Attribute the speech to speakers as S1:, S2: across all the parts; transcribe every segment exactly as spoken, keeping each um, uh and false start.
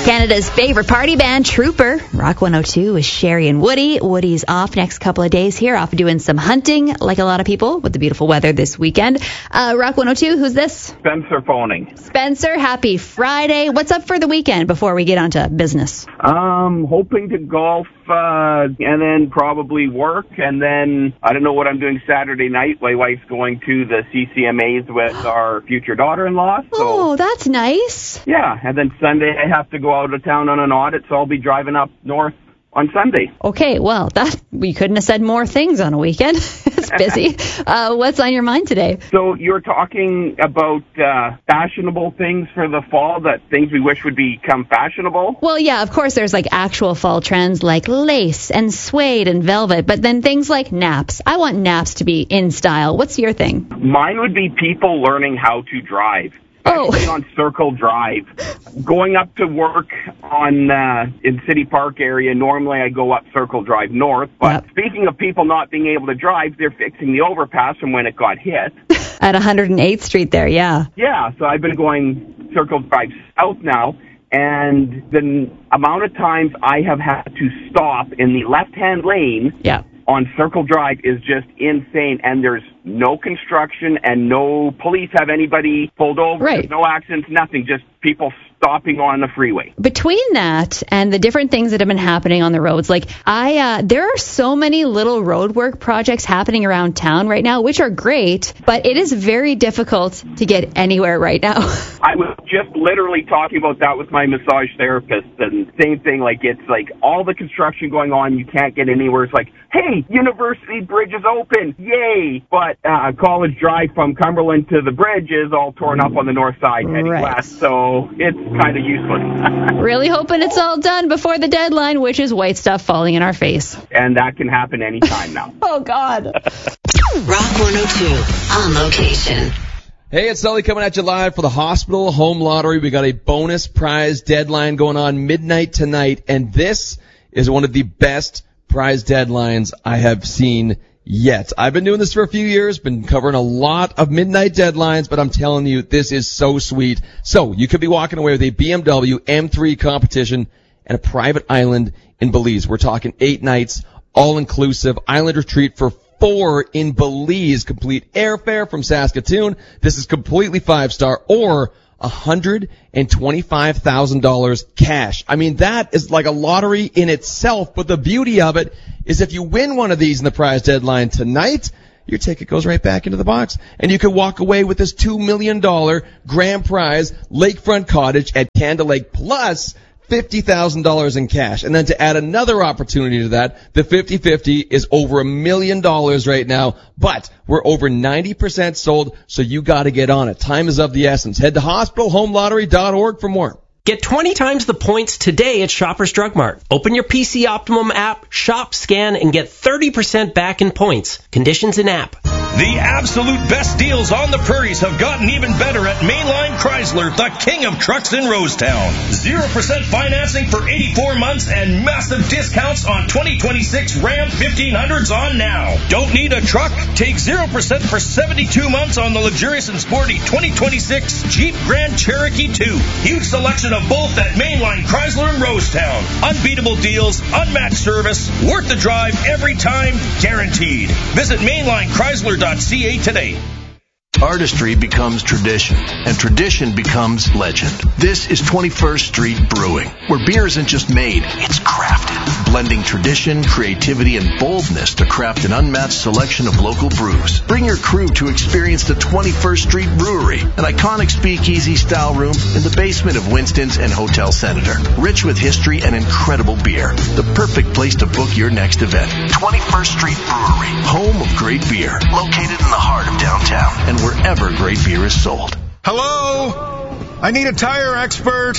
S1: Canada's favorite party band, Trooper. Rock one oh two with Sherry and Woody. Woody's off next couple of days here, off doing some hunting, like a lot of people, with the beautiful weather this weekend. Uh, Rock one oh two, who's this?
S2: Spencer phoning.
S1: Spencer, happy Friday. What's up for the weekend before we get on to business?
S2: Um, hoping to golf, uh, and then probably work, and then I don't know what I'm doing Saturday night. My wife's going to the C C M As with our future daughter-in-law. So,
S1: oh, that's nice.
S2: Yeah, and then Sunday I have to go out of town on an audit, so I'll be driving up north on Sunday.
S1: Okay, well, that we couldn't have said more things on a weekend. It's busy. uh, what's on your mind today?
S2: So you're talking about uh, fashionable things for the fall, that things we wish would become fashionable?
S1: Well, yeah, of course there's like actual fall trends like lace and suede and velvet, but then things like naps. I want naps to be in style. What's your thing?
S2: Mine would be people learning how to drive.
S1: Oh.
S2: On Circle Drive. Going up to work on uh, in City Park area, normally I go up Circle Drive North, but
S1: Yep.
S2: Speaking of people not being able to drive, they're fixing the overpass from when it got hit.
S1: At one hundred eighth Street there, yeah.
S2: Yeah, so I've been going Circle Drive South now, and the amount of times I have had to stop in the left-hand lane
S1: Yeah.
S2: on Circle Drive is just insane, and there's no construction and no police have anybody pulled over.
S1: Right.
S2: There's no accidents, nothing, just people stopping on the freeway.
S1: Between that and the different things that have been happening on the roads, like I, uh, there are so many little road work projects happening around town right now, which are great, but it is very difficult to get anywhere right now.
S2: I was just literally talking about that with my massage therapist, and same thing, like it's like all the construction going on, you can't get anywhere. It's like, hey, University Bridge is open, yay! But uh, College Drive from Cumberland to the bridge is all torn up on the north side heading
S1: Right.
S2: west, so it's kind of useless.
S1: Really hoping it's all done before the deadline, which is white stuff falling in our face.
S2: And that can happen anytime now.
S1: Oh, God.
S3: Rock one oh two on location.
S4: Hey, it's Sully coming at you live for the Hospital Home Lottery. We got a bonus prize deadline going on midnight tonight, and this is one of the best prize deadlines I have seen yet. I've been doing this for a few years, been covering a lot of midnight deadlines, but I'm telling you, this is so sweet. So you could be walking away with a B M W M three competition and a private island in Belize. We're talking eight nights, all-inclusive island retreat for four in Belize, complete airfare from Saskatoon. This is completely five-star, or one hundred twenty-five thousand dollars cash. I mean, that is like a lottery in itself, but the beauty of it is if you win one of these in the prize deadline tonight, your ticket goes right back into the box, and you can walk away with this two million dollars grand prize lakefront cottage at Canada Lake, plus fifty thousand dollars in cash. And then to add another opportunity to that, the fifty-fifty is over a million dollars right now, but we're over ninety percent sold, so you got to get on it. Time is of the essence. Head to hospital home lottery dot org for more.
S5: Get twenty times the points today at Shoppers Drug Mart. Open your P C Optimum app, shop, scan, and get thirty percent back in points. Conditions in app.
S6: The absolute best deals on the prairies have gotten even better at Mainline Chrysler, the king of trucks in Rosetown. zero percent financing for eighty-four months and massive discounts on twenty twenty-six Ram fifteen hundreds on now. Don't need a truck? Take zero percent for seventy-two months on the luxurious and sporty twenty twenty-six Jeep Grand Cherokee two. Huge selection of both at Mainline Chrysler in Rosetown. Unbeatable deals, unmatched service, worth the drive every time, guaranteed. Visit mainline chrysler dot c a today.
S7: Artistry becomes tradition, and tradition becomes legend. This is twenty-first Street Brewing, where beer isn't just made, it's crafted. Blending tradition, creativity, and boldness to craft an unmatched selection of local brews. Bring your crew to experience the twenty-first Street Brewery, an iconic speakeasy-style room in the basement of Winston's and Hotel Senator. Rich with history and incredible beer. The perfect place to book your next event. twenty-first Street Brewery, home of great beer, located in the heart of downtown, and wherever great beer is sold.
S8: Hello? I need a tire expert.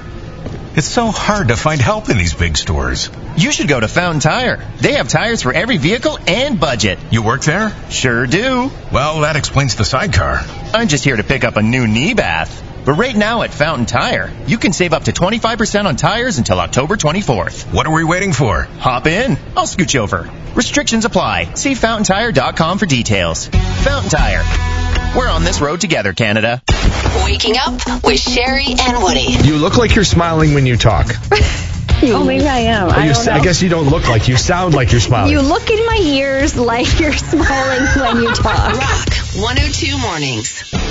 S8: It's so hard to find help in these big stores.
S9: You should go to Fountain Tire. They have tires for every vehicle and budget.
S8: You work there?
S9: Sure do.
S8: Well, that explains the sidecar.
S9: I'm just here to pick up a new knee bath. But right now at Fountain Tire, you can save up to twenty-five percent on tires until October twenty-fourth.
S8: What are we waiting for?
S9: Hop in. I'll scooch over. Restrictions apply. See fountain tire dot com for details. Fountain Tire. We're on this road together, Canada.
S3: Waking up with Sherry and Woody.
S10: You look like you're smiling when you talk.
S11: Oh, maybe I am.
S10: Well,
S11: I,
S10: you,
S11: don't know.
S10: I guess you don't look like you sound like you're smiling.
S1: You look in my ears like you're smiling when you talk.
S3: Rock one oh two Mornings.